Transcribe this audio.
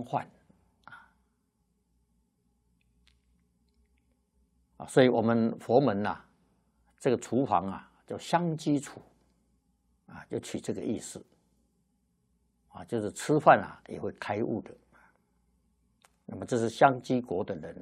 饭所以我们佛门这个厨房叫香积厨就取这个意思就是吃饭也会开悟的。那么这是香积国的人